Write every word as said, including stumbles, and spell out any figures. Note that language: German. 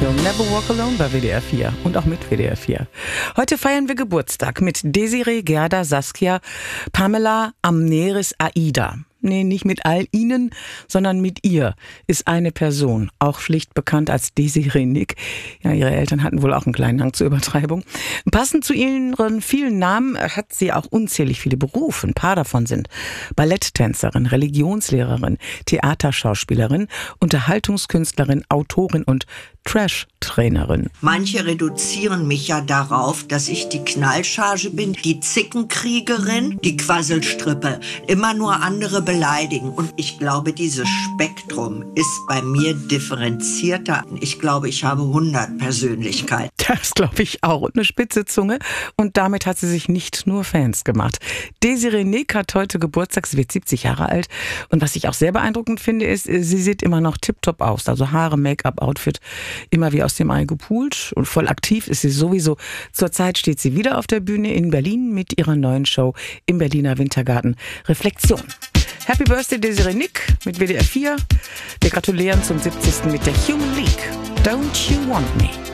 You'll Never Walk Alone bei W D R vier und auch mit W D R vier. Heute feiern wir Geburtstag mit Desiree, Gerda, Saskia, Pamela, Amneris, Aida. Nee, nicht mit all ihnen, sondern mit ihr ist eine Person, auch schlicht bekannt als Desiree Nick. Ja, ihre Eltern hatten wohl auch einen kleinen Hang zur Übertreibung. Passend zu ihren vielen Namen hat sie auch unzählig viele Berufe. Ein paar davon sind Balletttänzerin, Religionslehrerin, Theaterschauspielerin, Unterhaltungskünstlerin, Autorin und Trash-Trainerin. Manche reduzieren mich ja darauf, dass ich die Knallcharge bin, die Zickenkriegerin, die Quasselstrippe, immer nur andere beleidigen. Und ich glaube, dieses Spektrum ist bei mir differenzierter. Ich glaube, ich habe hundert Persönlichkeiten. Das glaube ich auch. Und eine spitze Zunge. Und damit hat sie sich nicht nur Fans gemacht. Desiree Nick hat heute Geburtstag, sie wird siebzig Jahre alt. Und was ich auch sehr beeindruckend finde, ist, sie sieht immer noch tipptopp aus. Also Haare, Make-up, Outfit, immer wie aus dem Ei gepult. Und voll aktiv ist sie sowieso. Zurzeit steht sie wieder auf der Bühne in Berlin mit ihrer neuen Show im Berliner Wintergarten Reflexion. Happy Birthday Desiree Nick mit W D R vier. Wir gratulieren zum siebzigsten mit der Human League. Don't You Want Me?